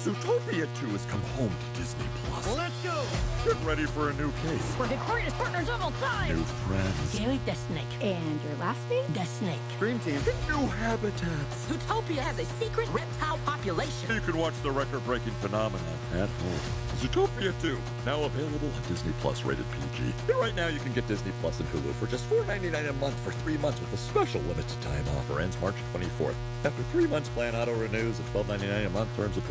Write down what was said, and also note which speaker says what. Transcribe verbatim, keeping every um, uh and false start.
Speaker 1: Zootopia two has come home to Disney Plus.
Speaker 2: Let's go!
Speaker 1: Get ready for a new case.
Speaker 3: We're the greatest partners of all time!
Speaker 1: New friends.
Speaker 3: Gary the Snake.
Speaker 4: And your last name?
Speaker 3: The Snake.
Speaker 1: Dream Team. New habitats.
Speaker 3: Zootopia has a secret reptile population.
Speaker 1: You can watch the record-breaking phenomenon at home. Zootopia two, now available on Disney Plus, rated P G. And right now you can get Disney Plus and Hulu for just four ninety-nine a month for three months with a special limited time offer. Ends March twenty-fourth. After three months, plan auto renews at twelve ninety-nine a month. Terms apply.